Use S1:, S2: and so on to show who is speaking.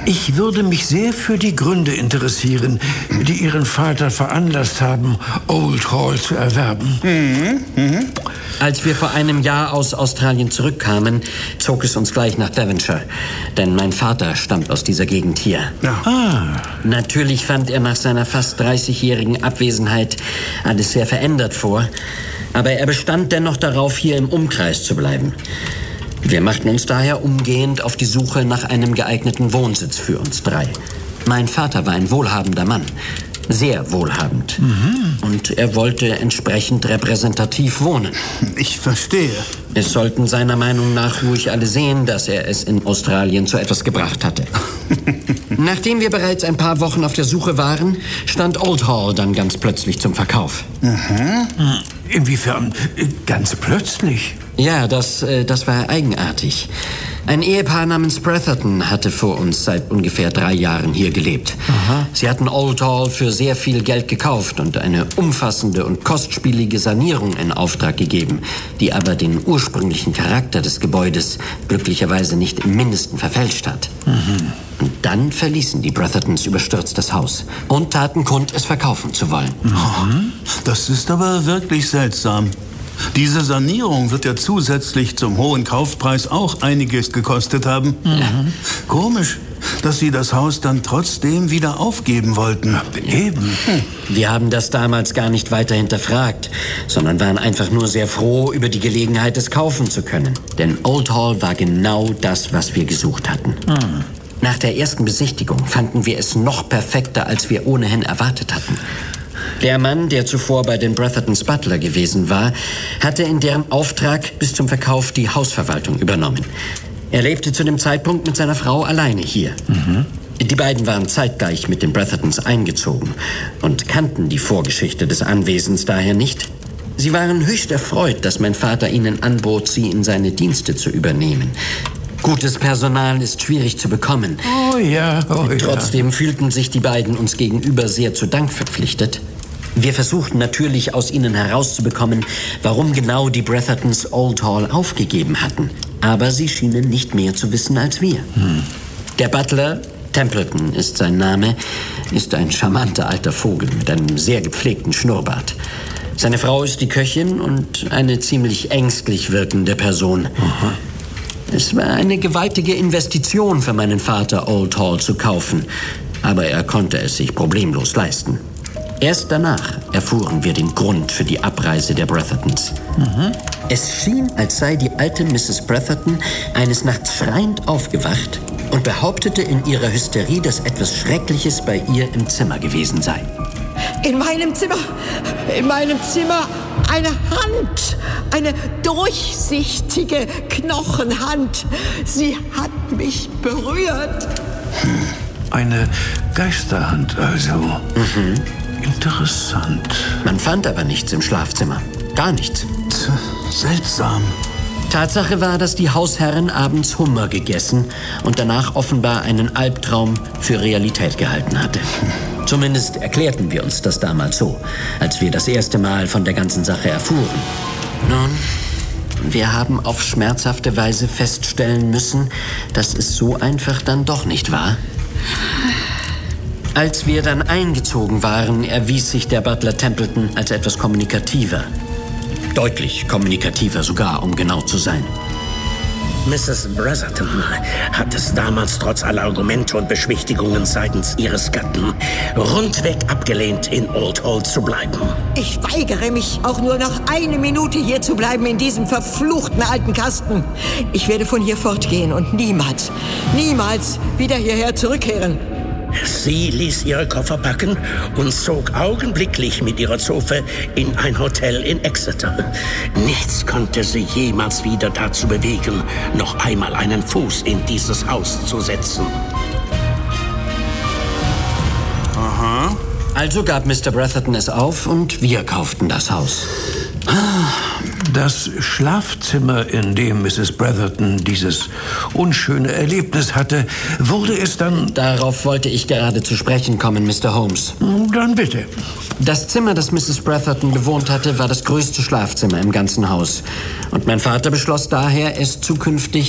S1: Ich würde mich sehr für die Gründe interessieren, die Ihren Vater veranlasst haben, Old Hall zu erwerben.
S2: Als wir vor einem Jahr aus Australien zurückkamen, zog es uns gleich nach Devonshire. Denn mein Vater stammt aus dieser Gegend hier.
S1: Ja.
S2: Natürlich fand er nach seiner fast 30-jährigen Abwesenheit alles sehr verändert vor. Aber er bestand dennoch darauf, hier im Umkreis zu bleiben. Wir machten uns daher umgehend auf die Suche nach einem geeigneten Wohnsitz für uns drei. Mein Vater war ein wohlhabender Mann, sehr wohlhabend. Und er wollte entsprechend repräsentativ wohnen.
S3: Ich verstehe.
S2: Es sollten seiner Meinung nach ruhig alle sehen, dass er es in Australien zu etwas gebracht hatte. Nachdem wir bereits ein paar Wochen auf der Suche waren, stand Old Hall dann ganz plötzlich zum Verkauf.
S1: Inwiefern ganz plötzlich?
S2: Ja, das war eigenartig. Ein Ehepaar namens Bretherton hatte vor uns seit ungefähr 3 Jahren hier gelebt. Sie hatten Old Hall für sehr viel Geld gekauft und eine umfassende und kostspielige Sanierung in Auftrag gegeben, die aber den ursprünglichen Charakter des Gebäudes glücklicherweise nicht im Mindesten verfälscht hat. Und dann verließen die Brethertons überstürzt das Haus und taten kund, es verkaufen zu wollen.
S3: Das ist aber wirklich seltsam. Diese Sanierung wird ja zusätzlich zum hohen Kaufpreis auch einiges gekostet haben. Komisch, dass Sie das Haus dann trotzdem wieder aufgeben wollten.
S1: Eben.
S2: Wir haben das damals gar nicht weiter hinterfragt, sondern waren einfach nur sehr froh über die Gelegenheit, es kaufen zu können. Denn Old Hall war genau das, was wir gesucht hatten. Nach der ersten Besichtigung fanden wir es noch perfekter, als wir ohnehin erwartet hatten. Der Mann, der zuvor bei den Brethertons Butler gewesen war, hatte in deren Auftrag bis zum Verkauf die Hausverwaltung übernommen. Er lebte zu dem Zeitpunkt mit seiner Frau alleine hier. Die beiden waren zeitgleich mit den Brethertons eingezogen und kannten die Vorgeschichte des Anwesens daher nicht. Sie waren höchst erfreut, dass mein Vater ihnen anbot, sie in seine Dienste zu übernehmen. Gutes Personal ist schwierig zu bekommen.
S1: Oh ja.
S2: Trotzdem fühlten sich die beiden uns gegenüber sehr zu Dank verpflichtet. Wir versuchten natürlich aus ihnen herauszubekommen, warum genau die Brethertons Old Hall aufgegeben hatten. Aber sie schienen nicht mehr zu wissen als wir. Der Butler, Templeton ist sein Name, ist ein charmanter alter Vogel mit einem sehr gepflegten Schnurrbart. Seine Frau ist die Köchin und eine ziemlich ängstlich wirkende Person. Es war eine gewaltige Investition für meinen Vater, Old Hall zu kaufen. Aber er konnte es sich problemlos leisten. Erst danach erfuhren wir den Grund für die Abreise der Brethertons. Es schien, als sei die alte Mrs. Bretherton eines Nachts schreiend aufgewacht und behauptete in ihrer Hysterie, dass etwas Schreckliches bei ihr im Zimmer gewesen sei.
S4: In meinem Zimmer eine Hand, eine durchsichtige Knochenhand. Sie hat mich berührt.
S1: Eine Geisterhand also. Interessant.
S2: Man fand aber nichts im Schlafzimmer. Gar nichts.
S3: Seltsam.
S2: Tatsache war, dass die Hausherrin abends Hummer gegessen und danach offenbar einen Albtraum für Realität gehalten hatte. Zumindest erklärten wir uns das damals so, als wir das erste Mal von der ganzen Sache erfuhren. Nun, wir haben auf schmerzhafte Weise feststellen müssen, dass es so einfach dann doch nicht war. Als wir dann eingezogen waren, erwies sich der Butler Templeton als etwas kommunikativer. Deutlich kommunikativer sogar, um genau zu sein.
S5: Mrs. Bretherton hat es damals trotz aller Argumente und Beschwichtigungen seitens ihres Gatten rundweg abgelehnt, in Old Hall zu bleiben.
S4: Ich weigere mich, auch nur noch eine Minute hier zu bleiben in diesem verfluchten alten Kasten. Ich werde von hier fortgehen und niemals wieder hierher zurückkehren.
S5: Sie ließ ihre Koffer packen und zog augenblicklich mit ihrer Zofe in ein Hotel in Exeter. Nichts konnte sie jemals wieder dazu bewegen, noch einmal einen Fuß in dieses Haus zu setzen.
S2: Also gab Mr. Bretherton es auf und wir kauften das Haus.
S1: Das Schlafzimmer, in dem Mrs. Bretherton dieses unschöne Erlebnis hatte, wurde es dann...
S2: Darauf wollte ich gerade zu sprechen kommen, Mr. Holmes.
S1: Dann bitte.
S2: Das Zimmer, das Mrs. Bretherton bewohnt hatte, war das größte Schlafzimmer im ganzen Haus. Und mein Vater beschloss daher, es zukünftig